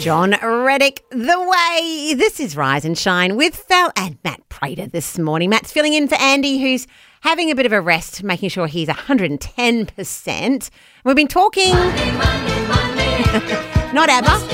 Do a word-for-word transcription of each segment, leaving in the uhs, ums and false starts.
John Reddick, The Way. This is Rise and Shine with Val and Matt Prater this morning. Matt's filling in for Andy, who's having a bit of a rest, making sure he's one hundred ten percent. We've been talking, Monday, Monday, Monday. not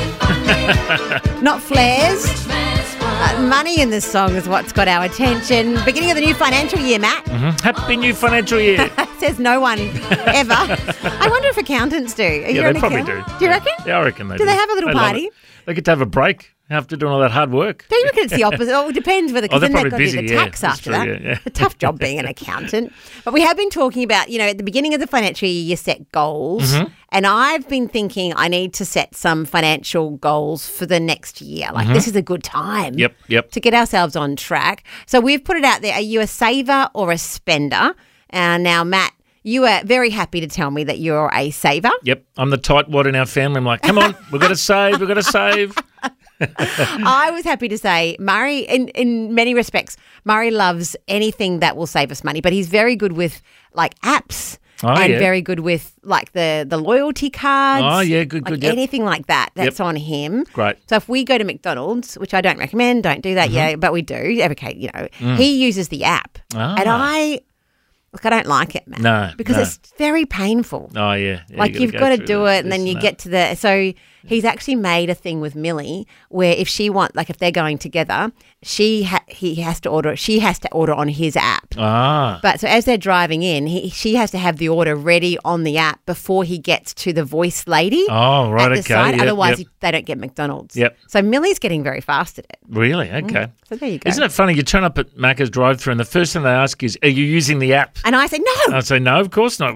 ABBA, not Flares. Uh, money in this song is what's got our attention. Beginning of the new financial year, Matt. Mm-hmm. Happy new financial year. Says no one ever. I wonder if accountants do. Are Yeah, you they an probably accountant? do. Do you Yeah. reckon? Yeah, I reckon they do. Do they have a little They love party? it. They get to have a break after doing all that hard work. Do you reckon it's the opposite? Oh, it depends whether, because Oh, they're then they've got probably to do the busy, yeah. tax That's after true, that. yeah, yeah. It's a tough job being an accountant. But we have been talking about, you know, at the beginning of the financial year, you set goals. Mm-hmm. And I've been thinking I need to set some financial goals for the next year. Like, Mm-hmm. this is a good time Yep, yep. to get ourselves on track. So we've put it out there. Are you a saver or a spender? Uh, now, Matt, you are very happy to tell me that you're a saver. Yep. I'm the tightwad in our family. I'm like, come on, we've got to save, we've got to save. I was happy to say Murray, in, in many respects, Murray loves anything that will save us money, but he's very good with like apps Oh, and yeah. very good with like the, the loyalty cards. Oh, yeah, good, like good, yep. anything like that, that's Yep. on him. Great. So if we go to McDonald's, which I don't recommend, don't do that, Mm-hmm. yeah, but we do, every case, you know, he uses the app. Ah. And I, look, I don't like it, Matt. No, Because no. it's very painful. Oh, yeah. yeah Like, you you've go got to through do the- it, and then this you that. get to the. So he's actually made a thing with Millie where if she want, like, if they're going together, she ha- he has to order. She has to order on his app. Ah. But so as they're driving in, he, she has to have the order ready on the app before he gets to the voice lady. Oh, right, at the okay. side. Yep, Otherwise, yep. they don't get McDonald's. Yep. So Millie's getting very fast at it. Really? Okay. So there you go. Isn't it funny? You turn up at Macca's drive-thru and the first thing they ask is, are you using the app? And I say, no, I say, no, of course not.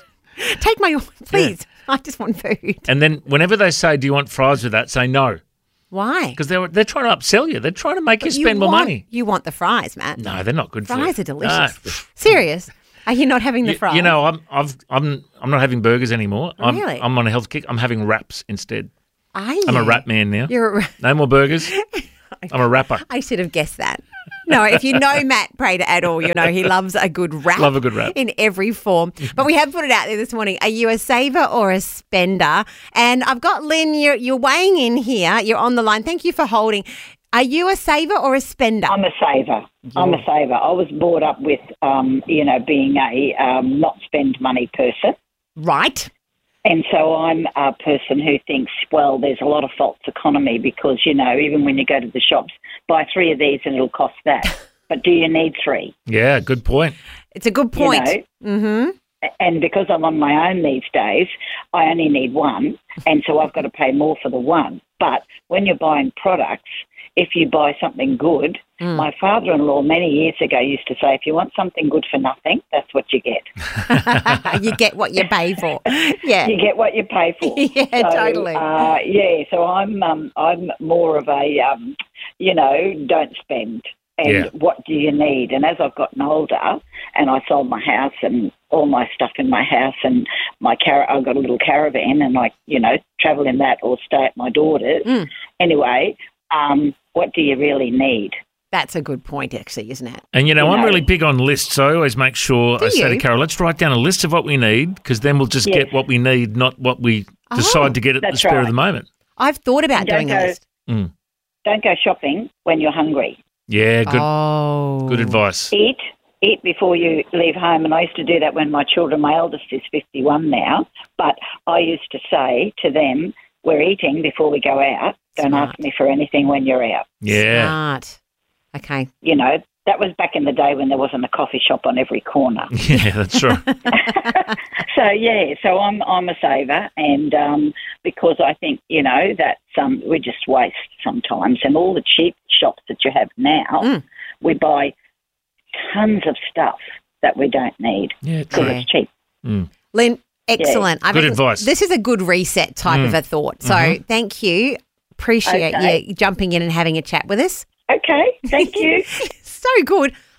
take my order, please. I just want food. And then whenever they say, do you want fries with that, say no. Why? Because they're, they're trying to upsell you. They're trying to make you But spend more want- money. You want the fries, Matt. No, they're not good for you. Fries are delicious. No. Serious? Are you not having the You, fries? you know, I'm I've I'm I'm not having burgers anymore. I'm, Really? I'm on a health kick. I'm having wraps instead. Are you? I'm a wrap man now. You're a, No more burgers. I'm a rapper. I should have guessed that. No, if you know Matt Prater at all, you know he loves a good wrap. Love a good wrap. In every form. But we have put it out there this morning. Are you a saver or a spender? And I've got Lynn, you're, you're weighing in here. You're on the line. Thank you for holding. Are you a saver or a spender? I'm a saver. I'm a saver. I was brought up with, um, you know, being a um, not spend money person. Right. And so I'm a person who thinks, well, there's a lot of false economy because, you know, even when you go to the shops, buy three of these and it'll cost that. But do you need three? Yeah, good point. It's a good point. You know? Mm-hmm. And because I'm on my own these days, I only need one, and so I've got to pay more for the one. But when you're buying products, if you buy something good, Mm. my father-in-law many years ago used to say, if you want something good for nothing, that's what you get. You get what you pay for. Yeah. You get what you pay for. Yeah, So, totally. Uh, yeah, so I'm um, I'm more of a, um, you know, don't spend. And Yeah. what do you need? And as I've gotten older and I sold my house and all my stuff in my house and my car, I've got a little caravan and I, you know, travel in that or stay at my daughter's. Mm. Anyway, um, what do you really need? That's a good point, actually, isn't it? And, you know, You I'm know. really big on lists. So I always make sure Do I say to you? Carol, let's write down a list of what we need because then we'll just Yes. get what we need, not what we Oh, decide to get at the that's spur of right. the moment. I've thought about And don't doing a go- list. Mm. Don't go shopping when you're hungry. Yeah, good Oh. good advice. Eat. Eat before you leave home. And I used to do that when my children, my eldest is fifty-one now, but I used to say to them, we're eating before we go out. Don't Smart. ask me for anything when you're out. Yeah. Smart. Okay. You know, that was back in the day when there wasn't a coffee shop on every corner. Yeah, that's right. So, yeah, so I'm I'm a saver, and um, because I think, you know, that um, we just waste sometimes. And all the cheap shops that you have now, Mm. we buy tons of stuff that we don't need Yeah, because true. Yeah. it's cheap. Mm. Lynn, excellent. I Good reckon advice. This is a good reset type Mm. of a thought. So Mhm. thank you. Appreciate Okay. you jumping in and having a chat with us. Okay, thank you. So good.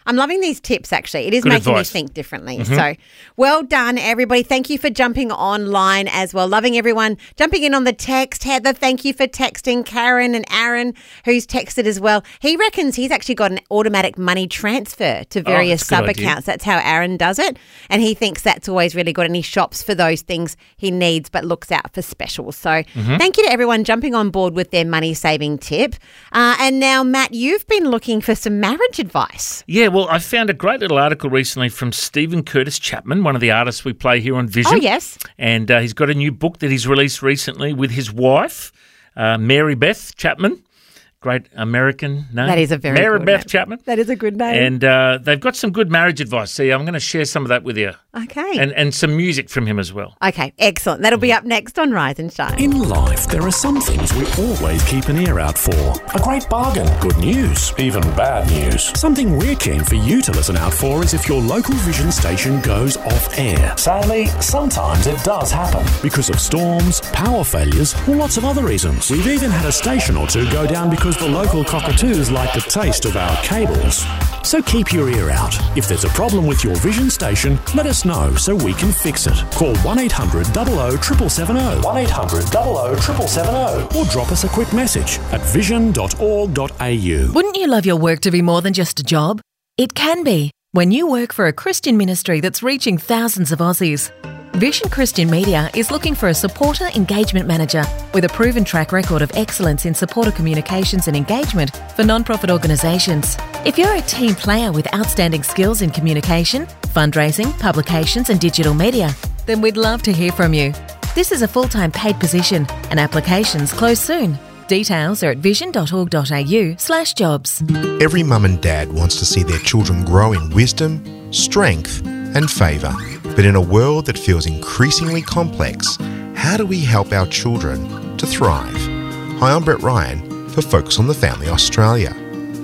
I'm loving these tips, actually. It is Good making advice. me think differently. So well done, everybody. Thank you for jumping online as well. Loving everyone jumping in on the text. Heather, thank you for texting. Karen and Aaron, who's texted as well. He reckons he's actually got an automatic money transfer to various that's a good idea. sub-accounts. That's how Aaron does it. And he thinks that's always really good. And he shops for those things he needs but looks out for specials. So thank you to everyone jumping on board with their money-saving tip. Uh, and now, Matt, you've been looking for some marriage advice. Yeah, well, I found a great little article recently from Stephen Curtis Chapman, one of the artists we play here on Vision. Oh, yes. And uh, he's got a new book that he's released recently with his wife, uh, Mary Beth Chapman. Great American name. That is a very Mary good Beth name. Chapman. That is a good name. And uh, they've got some good marriage advice. See, I'm going to share some of that with you. Okay. And, and some music from him as well. Okay, excellent. That'll be up next on Rise and Shine. In life, there are some things we always keep an ear out for. A great bargain, good news, even bad news. Something we're keen for you to listen out for is if your local Vision station goes off air. Sadly, sometimes it does happen. Because of storms, power failures, or lots of other reasons. We've even had a station or two go down because the local cockatoos like the taste of our cables. So keep your ear out. If there's a problem with your Vision station, let us know so we can fix it. Call one eight hundred double oh seven seven seven oh, one eight hundred double oh seven seven seven oh, or drop us a quick message at vision dot org dot a u. Wouldn't you love your work to be more than just a job? It can be when you work for a Christian ministry that's reaching thousands of Aussies. Vision Christian Media is looking for a supporter engagement manager with a proven track record of excellence in supporter communications and engagement for non-profit organisations. If you're a team player with outstanding skills in communication, fundraising, publications and digital media, then we'd love to hear from you. This is a full-time paid position and applications close soon. Details are at vision dot org dot a u slash jobs. Every mum and dad wants to see their children grow in wisdom, strength and favour. But in a world that feels increasingly complex, how do we help our children to thrive? Hi, I'm Brett Ryan for Focus on the Family Australia.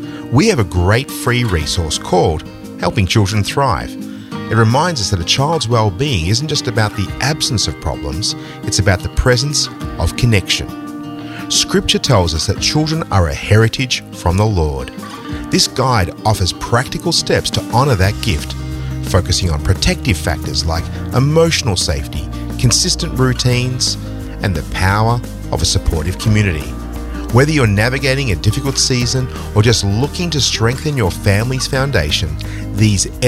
We have a great free resource called Helping Children Thrive. It reminds us that a child's well-being isn't just about the absence of problems, it's about the presence of connection. Scripture tells us that children are a heritage from the Lord. This guide offers practical steps to honour that gift, focusing on protective factors like emotional safety, consistent routines, and the power of a supportive community. Whether you're navigating a difficult season or just looking to strengthen your family's foundation, these